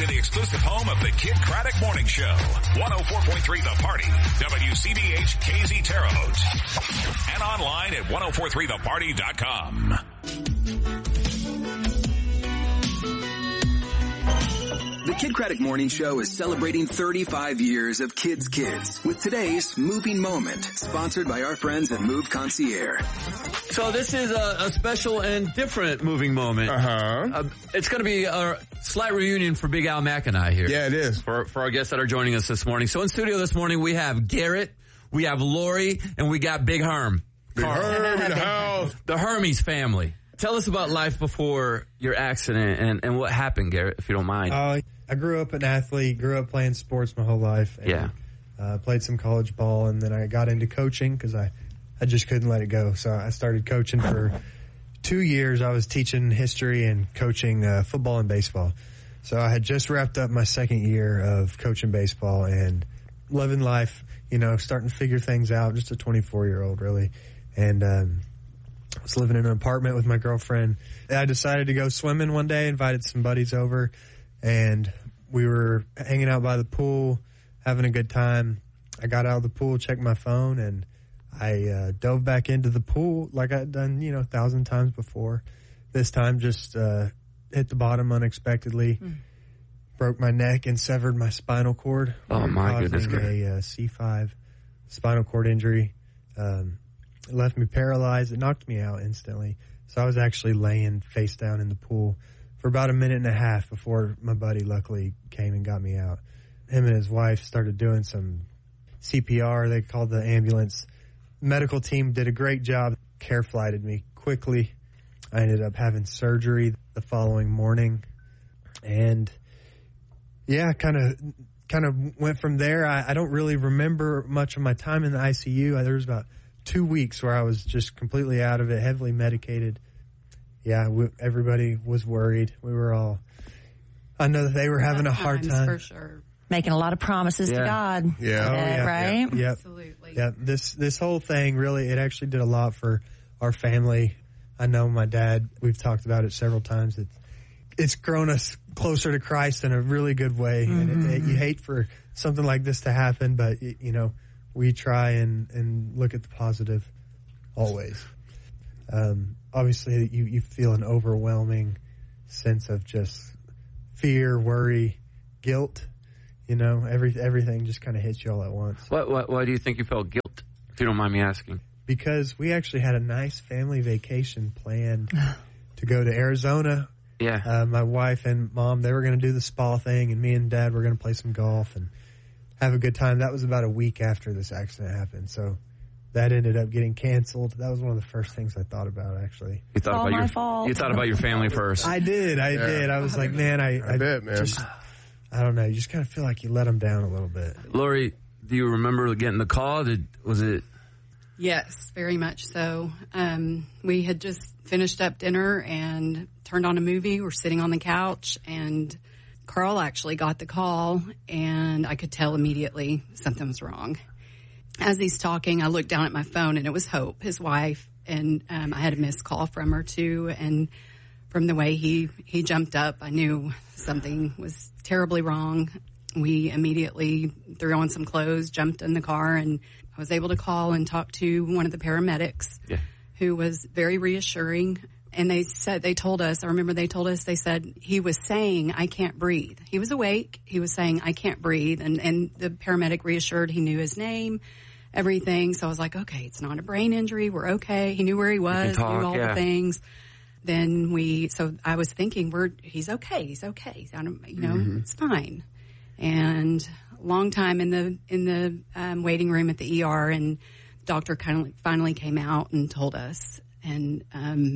to the exclusive home of the Kid Craddock Morning Show. 104.3 The Party, WCBH KZ Terre Haute. And online at 1043theparty.com. The Kid Craddock Morning Show is celebrating 35 years of Kids with today's Moving Moment, sponsored by our friends at Move Concierge. So this is a special and different moving moment. It's going to be a slight reunion for Big Al Mack and I here. Yeah, it is. For our guests that are joining us this morning. So in studio this morning, we have Garrett, we have Lori, and we got Big Herm. Big Herm in the house. The Hermes family. Tell us about life before your accident and what happened, Garrett, if you don't mind. I grew up an athlete, grew up playing sports my whole life. And, played some college ball, and then I got into coaching because I just couldn't let it go. So I started coaching for 2 years. I was teaching history and coaching football and baseball. So I had just wrapped up my second year of coaching baseball and living life, starting to figure things out, just a 24-year-old really. And I was living in an apartment with my girlfriend. I decided to go swimming one day, invited some buddies over, and we were hanging out by the pool, having a good time. I got out of the pool, checked my phone, and I dove back into the pool like I'd done, 1,000 times before. This time just hit the bottom unexpectedly, broke my neck and severed my spinal cord. Oh, my goodness. Causing a C5 spinal cord injury. It left me paralyzed. It knocked me out instantly. So I was actually laying face down in the pool for about a minute and a half before my buddy luckily came and got me out. Him and his wife started doing some CPR. They called the ambulance. Medical team did a great job. Care flighted me quickly. I ended up having surgery the following morning. And yeah, kind of went from there. I don't really remember much of my time in the ICU. There was about 2 weeks where I was just completely out of it, heavily medicated. Yeah, everybody was worried. We were all, I know that they were having a hard time. For sure. Making a lot of promises to God. Yeah. Right? Yeah. Absolutely. Yeah, this whole thing really, it actually did a lot for our family. I know my dad, we've talked about it several times. It's grown us closer to Christ in a really good way. Mm-hmm. And you hate for something like this to happen, but, we try and look at the positive always. Obviously, you feel an overwhelming sense of just fear, worry, guilt. Everything just kind of hits you all at once. Why do you think you felt guilt, if you don't mind me asking? Because we actually had a nice family vacation planned to go to Arizona. Yeah. My wife and mom, they were going to do the spa thing, and me and Dad were going to play some golf and have a good time. That was about a week after this accident happened, so that ended up getting canceled. That was one of the first things I thought about, actually. You thought my fault. You thought about your family first. I did. I was like, man, I bet, man. I don't know. You just kind of feel like you let them down a little bit. Lori, do you remember getting the call? Was it? Yes, very much so. We had just finished up dinner and turned on a movie. We're sitting on the couch, and Carl actually got the call, and I could tell immediately something was wrong. As he's talking, I looked down at my phone, and it was Hope, his wife, and I had a missed call from her, too. And from the way he jumped up, I knew something was terribly wrong. We immediately threw on some clothes, jumped in the car, and I was able to call and talk to one of the paramedics who was very reassuring. And they said they told us he was saying, I can't breathe. He was awake. He was saying, I can't breathe. And the paramedic reassured he knew his name, everything. So I was like, okay, it's not a brain injury. We're okay. He knew where he was, knew all the things. Then so I was thinking, he's okay. He's okay. It's fine. And a long time in the waiting room at the ER, and the doctor finally came out and told us. And,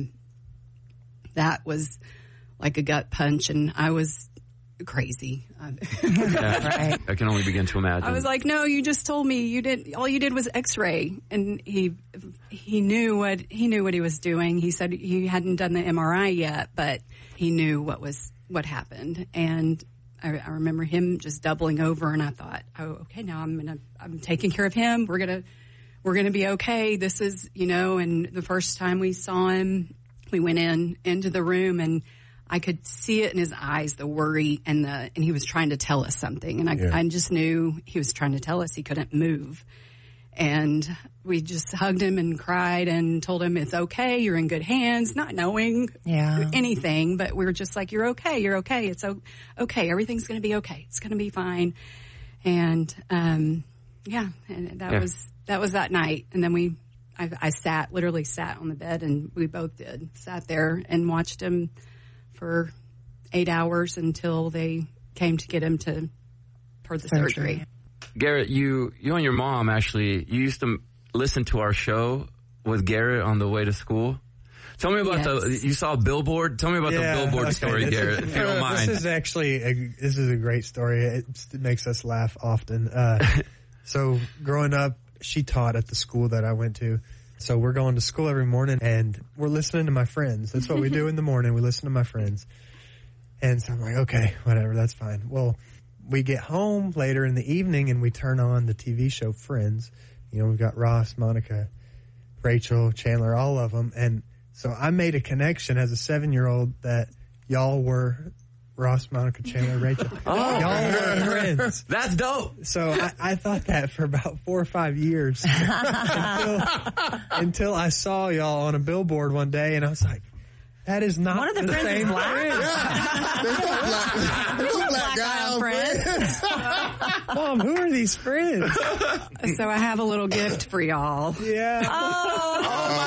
that was like a gut punch, and I was crazy. Right. I can only begin to imagine. I was like, no, you just told me all you did was X-ray. And he knew what he was doing. He said he hadn't done the MRI yet, but he knew what happened. And I remember him just doubling over, and I thought, oh, okay, now I'm taking care of him. We're gonna be okay. This is, and the first time we saw him, we went into the room, and I could see it in his eyes, the worry, and he was trying to tell us something. And I just knew he was trying to tell us he couldn't move. And we just hugged him and cried and told him it's okay, you're in good hands, not knowing anything, but we were just like, you're okay, it's okay, everything's going to be okay, it's going to be fine. And and that was that night. And then I literally sat on the bed, and we both sat there and watched him for 8 hours until they came to get him for the surgery. Garrett, you and your mom, actually, you used to listen to our show with Garrett on the way to school. Tell me about you saw a billboard? Tell me about the billboard story, Garrett, if you don't mind. This is a great story. It makes us laugh often. So growing up, she taught at the school that I went to. So we're going to school every morning, and we're listening to my friends. That's what we do in the morning. We listen to my friends. And so I'm like, okay, whatever, that's fine. Well, we get home later in the evening, and we turn on the TV show Friends. You know, we've got Ross, Monica, Rachel, Chandler, all of them. And so I made a connection as a 7-year-old that y'all were Ross, Monica, Chandler, Rachel. Y'all were friends. That's dope. So I thought that for about 4 or 5 years until I saw y'all on a billboard one day, and I was like, that is not one of the same friends. There's a black guy on Friends. Mom, who are these friends? So I have a little gift for y'all. Yeah. Oh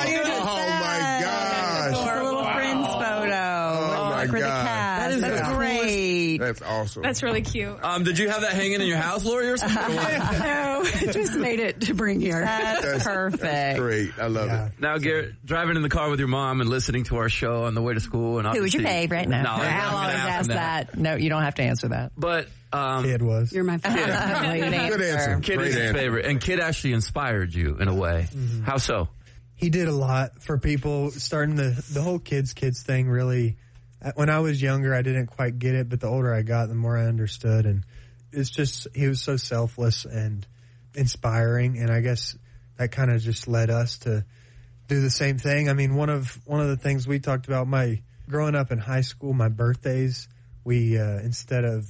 my gosh. It's a little Friends photo. Oh my for the God. cast. That's great. That's awesome. That's really cute. Did you have that hanging in your house, Lori, or something? No, just made it to bring here. That's perfect. That's great. I love it. Now, Garrett, driving in the car with your mom and listening to our show on the way to school. And Who was your favorite? No, I'll always ask that. No, you don't have to answer that. But Kid was. You're my favorite. Good answer. Kid Great is his answer. favorite. And Kid actually inspired you in a way. Mm-hmm. How so? He did a lot for people, starting the whole kids thing really. When I was younger, I didn't quite get it, but the older I got, the more I understood. And it's just, he was so selfless and inspiring. And I guess that kind of just led us to do the same thing. I mean, one of the things we talked about, growing up in high school, my birthdays, we, instead of,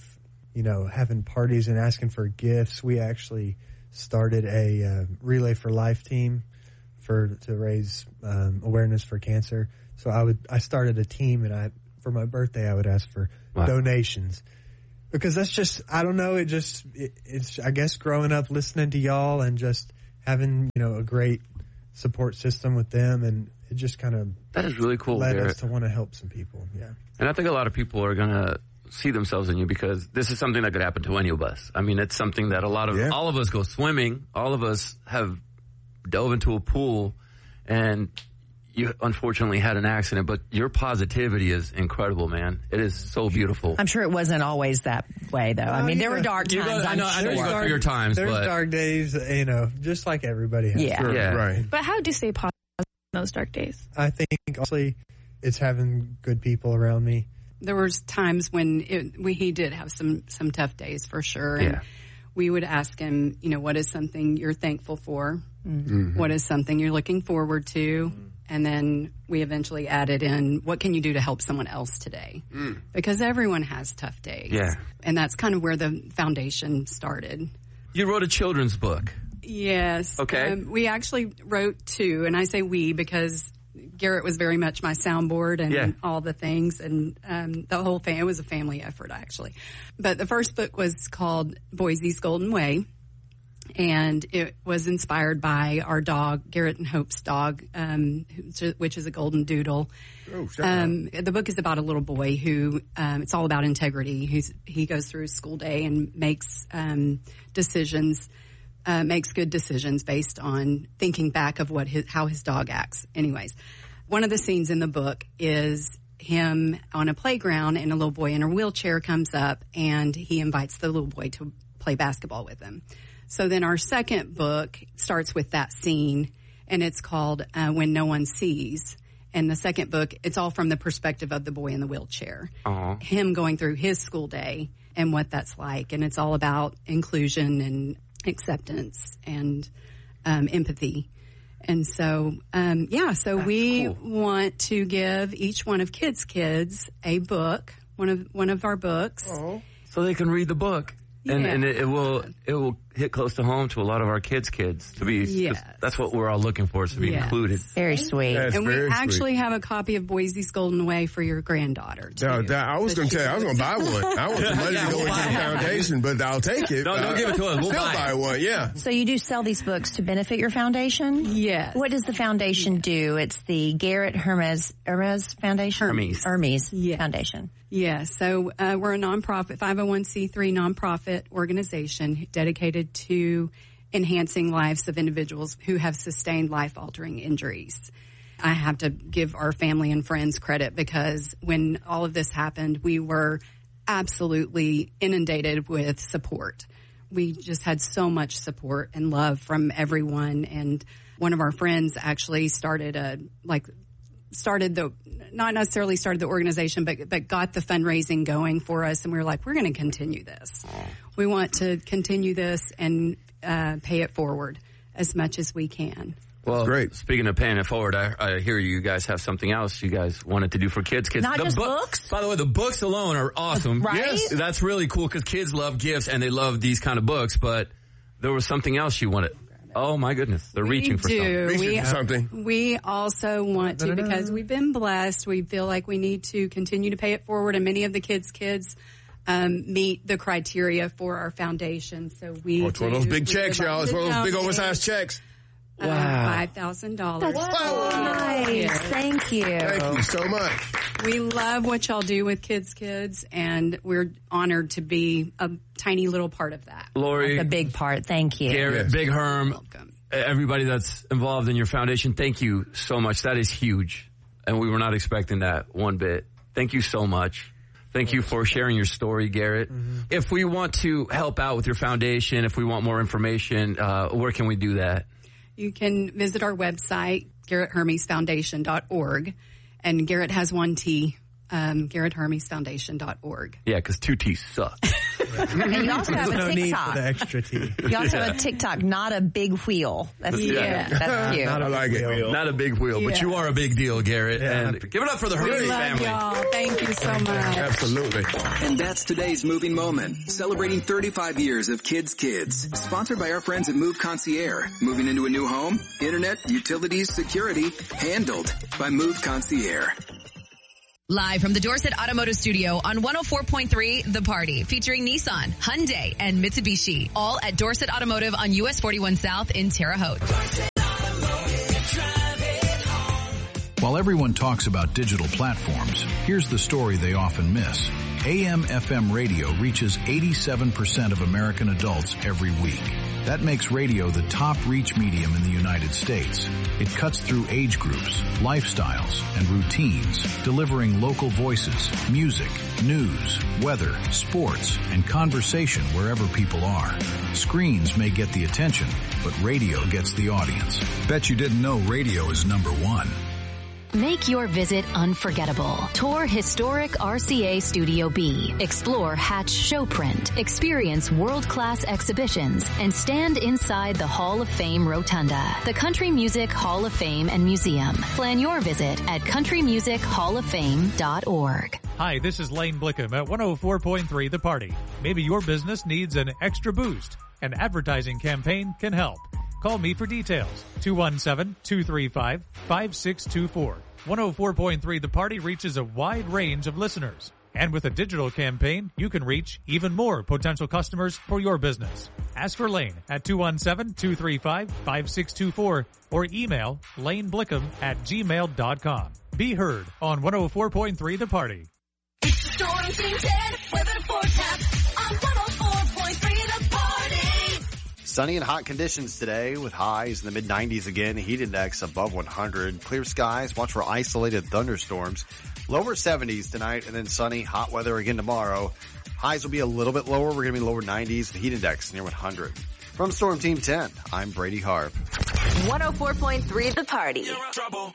having parties and asking for gifts, we actually started a Relay for Life team to raise awareness for cancer. So I started a team, and for my birthday, I would ask for donations, because that's just, I don't know. It's, I guess, growing up listening to y'all and just having, a great support system with them. And it just kind of, that is really cool, led Garrett. us to want to help some people. Yeah. And I think a lot of people are going to see themselves in you, because this is something that could happen to any of us. I mean, it's something that all of us go swimming. All of us have dove into a pool, and you unfortunately had an accident, but your positivity is incredible, man. It is so beautiful. I'm sure it wasn't always that way, though. I mean, there were dark times. I know you go through your times. There's dark days, just like everybody has. Yeah. Yeah. Right. But how do you stay positive in those dark days? I think, honestly, it's having good people around me. There was times when he did have some tough days, for sure. And we would ask him, what is something you're thankful for? Mm-hmm. What is something you're looking forward to? And then we eventually added in, what can you do to help someone else today? Because everyone has tough days. Yeah. And that's kind of where the foundation started. You wrote a children's book. Yes. Okay. We actually wrote 2, and I say we because Garrett was very much my soundboard and all the things, and the whole thing. It was a family effort, actually. But the first book was called Boise's Golden Way, and it was inspired by our dog, Garrett and Hope's dog, which is a golden doodle. Oh, the book is about a little boy who, it's all about integrity. He goes through his school day and makes decisions, makes good decisions based on thinking back of how his dog acts. Anyways, one of the scenes in the book is him on a playground, and a little boy in a wheelchair comes up, and he invites the little boy to play basketball with him. So then our second book starts with that scene, and it's called When No One Sees. And the second book, it's all from the perspective of the boy in the wheelchair. Uh-huh. Him going through his school day and what that's like. And it's all about inclusion and acceptance and empathy. And so, so we want to give each one of kids a book, one of our books. Oh. So they can read the book. And it will hit close to home to a lot of our kids to be, that's what we're all looking for, is to be included. Very sweet. That's and we very actually sweet. have a copy of Boise's Golden Way for your granddaughter, too. I was going to tell you, I was going to buy one. I want some money to go into the foundation, but I'll take it. No, don't give it to us. We'll buy one, yeah. So you do sell these books to benefit your foundation? Yes. What does the foundation do? It's the Garrett Hermes Foundation? Hermes Foundation. Yeah, so we're a nonprofit, 501c3 nonprofit organization dedicated to enhancing lives of individuals who have sustained life-altering injuries. I have to give our family and friends credit because when all of this happened, we were absolutely inundated with support. We just had so much support and love from everyone, and one of our friends actually not necessarily started the organization, but got the fundraising going for us. And we were like, we're going to continue this. We want to continue this and pay it forward as much as we can. Well, great. Speaking of paying it forward, I hear you guys have something else you guys wanted to do for kids. Not just books? By the way, the books alone are awesome. Right? Yes, that's really cool because kids love gifts and they love these kind of books. But there was something else you wanted. Oh, my goodness. They're reaching for something. We also want to, because we've been blessed, we feel like we need to continue to pay it forward. And many of the kids meet the criteria for our foundation. So it's one of those big checks, y'all. It's one of those big oversized checks. Wow. $5,000. That's so nice. Thank you. Thank you so much. We love what y'all do with kids, and we're honored to be a tiny little part of that. Lori. That's a big part. Thank you. Garrett, Big Herm, everybody that's involved in your foundation, thank you so much. That is huge. And we were not expecting that one bit. Thank you so much. Thank you for sharing your story, Garrett. Mm-hmm. If we want to help out with your foundation, if we want more information, where can we do that? You can visit our website, GarrettHermesFoundation.org. And Garrett has one T, GarrettHermesFoundation.org. Yeah, because 2 T's suck. And you also have a no TikTok. need for the extra T. You also have a TikTok, not a big wheel. That's cute. That's cute. I like it. Not a big wheel, but you are a big deal, Garrett. Yeah. And give it up for the Hermes family. Y'all. Thank you so much. Absolutely. And that's today's moving moment, celebrating 35 years of Kids. Sponsored by our friends at Move Concierge. Moving into a new home, internet, utilities, security, handled by Move Concierge. Live from the Dorset Automotive Studio on 104.3 The Party, featuring Nissan, Hyundai, and Mitsubishi, all at Dorset Automotive on US 41 South in Terre Haute. While everyone talks about digital platforms, here's the story they often miss. AM/FM radio reaches 87% of American adults every week. That makes radio the top reach medium in the United States. It cuts through age groups, lifestyles, and routines, delivering local voices, music, news, weather, sports, and conversation wherever people are. Screens may get the attention, but radio gets the audience. Bet you didn't know radio is #1. Make your visit unforgettable. Tour historic RCA Studio B. Explore Hatch Showprint. Experience world-class exhibitions and stand inside the Hall of Fame Rotunda, the Country Music Hall of Fame and Museum. Plan your visit at countrymusichofoffame.org. Hi, this is Lane Blickham at 104.3 The Party. Maybe your business needs an extra boost. An advertising campaign can help. Call me for details. 217-235-5624. 104.3 The Party reaches a wide range of listeners. And with a digital campaign, you can reach even more potential customers for your business. Ask for Lane at 217-235-5624 or email laneblickham@gmail.com. Be heard on 104.3 The Party. It's the Storm Team 10 weather forecast on 104.3 The Party. Sunny and hot conditions today with highs in the mid-90s again. Heat index above 100. Clear skies. Watch for isolated thunderstorms. Lower 70s tonight and then sunny, hot weather again tomorrow. Highs will be a little bit lower. We're going to be lower 90s. The heat index near 100. From Storm Team 10, I'm Brady Harp. 104.3 The Party. You're in trouble.